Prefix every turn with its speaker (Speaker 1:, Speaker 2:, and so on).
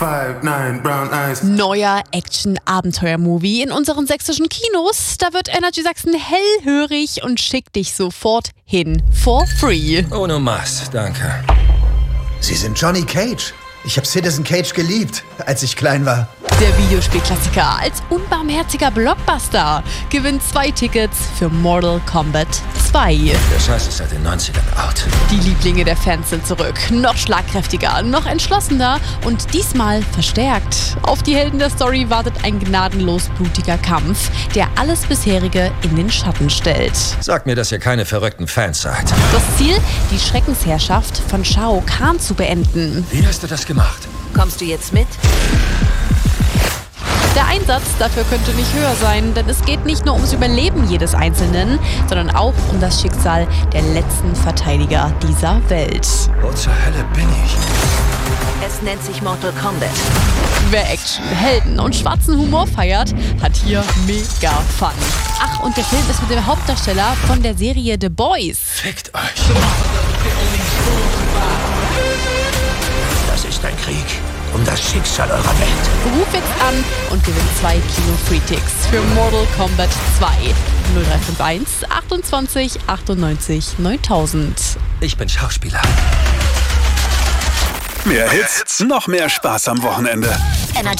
Speaker 1: 5'9" brown eyes.
Speaker 2: Neuer Action-Abenteuer-Movie in unseren sächsischen Kinos. Da wird Energy Sachsen hellhörig und schickt dich sofort hin. For free.
Speaker 3: Ohne Maß, danke.
Speaker 4: Sie sind Johnny Cage. Ich habe Citizen Cage geliebt, als ich klein war.
Speaker 2: Der Videospielklassiker als unbarmherziger Blockbuster gewinnt 2 Tickets für Mortal Kombat 2.
Speaker 3: Der Scheiß ist seit den 90ern out.
Speaker 2: Die Lieblinge der Fans sind zurück. Noch schlagkräftiger, noch entschlossener und diesmal verstärkt. Auf die Helden der Story wartet ein gnadenlos blutiger Kampf, der alles bisherige in den Schatten stellt.
Speaker 3: Sagt mir, dass ihr keine verrückten Fans seid.
Speaker 2: Das Ziel, die Schreckensherrschaft von Shao Kahn zu beenden.
Speaker 3: Wie hast du das gemacht?
Speaker 5: Kommst du jetzt mit?
Speaker 2: Der Einsatz dafür könnte nicht höher sein, denn es geht nicht nur ums Überleben jedes Einzelnen, sondern auch um das Schicksal der letzten Verteidiger dieser Welt.
Speaker 3: Wo zur Hölle bin ich?
Speaker 5: Es nennt sich Mortal Kombat.
Speaker 2: Wer Action, Helden und schwarzen Humor feiert, hat hier mega Fun. Ach, und der Film ist mit dem Hauptdarsteller von der Serie The Boys.
Speaker 3: Fickt euch. Das ist ein Krieg um das Schicksal eurer Welt.
Speaker 2: Ruf jetzt an und gewinn 2 Kino-Free-Ticks für Mortal Kombat 2. 0351 28 98 9000.
Speaker 3: Ich bin Schauspieler.
Speaker 6: Mehr Hits, noch mehr Spaß am Wochenende.
Speaker 5: Energy